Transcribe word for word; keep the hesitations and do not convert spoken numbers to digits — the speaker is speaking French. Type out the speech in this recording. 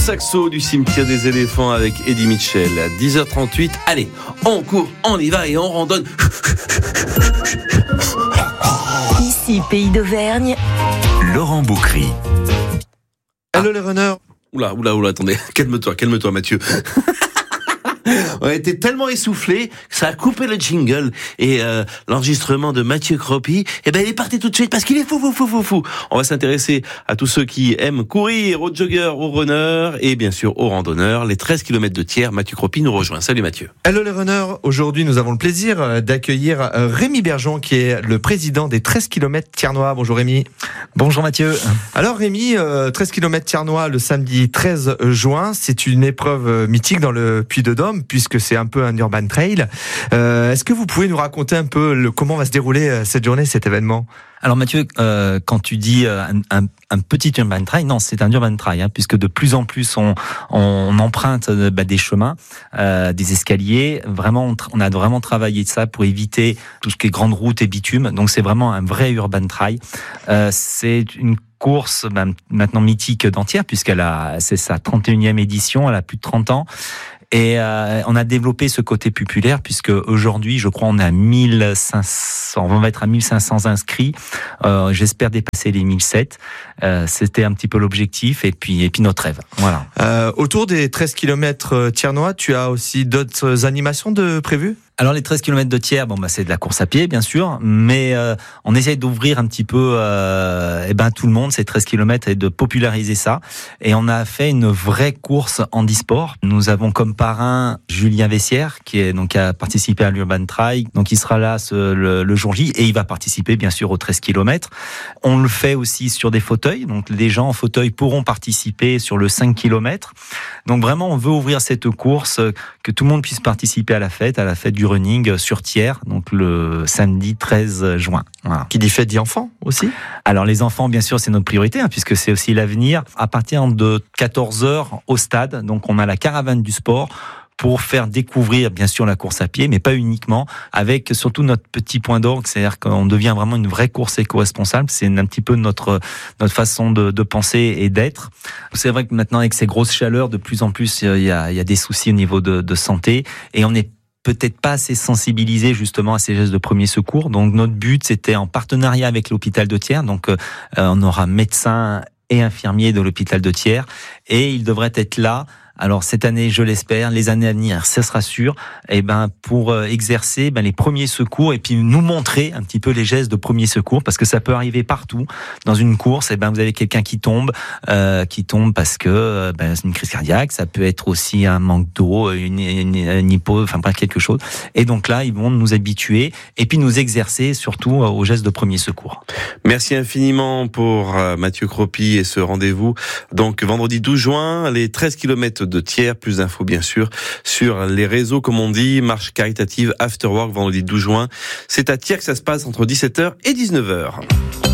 saxo du cimetière des éléphants avec Eddie Mitchell. À dix heures trente-huit, allez, on court, on y va et on randonne. Ici, Pays d'Auvergne. Laurent Boucry. Hello les runners. Oula, oula, oula, attendez, calme-toi, calme-toi Mathieu. On a été tellement essoufflés que ça a coupé le jingle et euh, l'enregistrement de Mathieu Croppy, eh ben il est parti tout de suite parce qu'il est fou, fou, fou, fou, fou. On va s'intéresser à tous ceux qui aiment courir, aux joggeurs, aux runners et bien sûr aux randonneurs. Les treize kilomètres de Thiers, Mathieu Croppy nous rejoint. Salut Mathieu. Hello les runners. Aujourd'hui, nous avons le plaisir d'accueillir Rémi Bergeon qui est le président des treize kilomètres Thiernois. Bonjour Rémi. Bonjour Mathieu. Alors Rémi, euh, treize kilomètres Thiernois le samedi treize juin, c'est une épreuve mythique dans le Puy-de-Dôme puisque c'est un peu un urban trail. Euh, est-ce que vous pouvez nous raconter un peu le, comment va se dérouler cette journée, cet événement ? Alors Mathieu, euh, quand tu dis un, un, un petit urban trail, non, c'est un urban trail, hein, puisque de plus en plus on, on emprunte bah, des chemins, euh, des escaliers. Vraiment, on, on a vraiment travaillé de ça pour éviter tout ce qui est grandes routes et bitume. Donc c'est vraiment un vrai urban trail. Euh, c'est une course bah, maintenant mythique d'Antière, puisqu'elle a, c'est sa trente et unième édition, elle a plus de trente ans. Et euh, on a développé ce côté populaire puisque aujourd'hui, je crois, on est à mille cinq cents, on va être à mille cinq cents inscrits. Euh, j'espère dépasser les mille sept. Euh, c'était un petit peu l'objectif et puis et puis notre rêve. Voilà. Euh, autour des treize kilomètres Thiernois, tu as aussi d'autres animations de prévues ? Alors les treize kilomètres de Thiers, bon bah c'est de la course à pied bien sûr, mais euh, on essaye d'ouvrir un petit peu euh, eh ben tout le monde ces treize kilomètres et de populariser ça. Et on a fait une vraie course handisport. Nous avons comme parrain Julien Vessière qui est donc a participé à l'Urban Trail, donc il sera là ce, le, le jour J et il va participer bien sûr aux treize kilomètres. On le fait aussi sur des fauteuils, donc les gens en fauteuil pourront participer sur le cinq kilomètres. Donc vraiment on veut ouvrir cette course, que tout le monde puisse participer à la fête, à la fête du running sur Thiers, donc le samedi treize juin. Voilà. Qui dit fête dit enfants aussi ? Alors les enfants, bien sûr, c'est notre priorité, hein, puisque c'est aussi l'avenir. À partir de quatorze heures au stade, donc on a la caravane du sport pour faire découvrir, bien sûr, la course à pied, mais pas uniquement, avec surtout notre petit point d'orgue, c'est-à-dire qu'on devient vraiment une vraie course éco-responsable. C'est un petit peu notre notre façon de, de penser et d'être. C'est vrai que maintenant, avec ces grosses chaleurs, de plus en plus, il y a, il y a des soucis au niveau de, de santé, et on est peut-être pas assez sensibilisé justement à ces gestes de premier secours. Donc notre but, c'était en partenariat avec l'hôpital de Thiers. Donc euh, on aura médecins et infirmiers de l'hôpital de Thiers et ils devraient être là. Alors cette année, je l'espère, les années à venir, ça sera sûr, et ben pour euh, exercer ben, les premiers secours et puis nous montrer un petit peu les gestes de premier secours parce que ça peut arriver partout dans une course. Et ben vous avez quelqu'un qui tombe, euh, qui tombe parce que euh, ben, c'est une crise cardiaque. Ça peut être aussi un manque d'eau, une, une, une hypo, enfin bref quelque chose. Et donc là, ils vont nous habituer et puis nous exercer surtout aux gestes de premier secours. Merci infiniment pour euh, Mathieu Croppy et ce rendez-vous. Donc vendredi douze juin, les treize kilomètres de Thiers, plus d'infos bien sûr sur les réseaux comme on dit, marche caritative Afterwork vendredi douze juin. C'est à Thiers que ça se passe entre dix-sept heures et dix-neuf heures.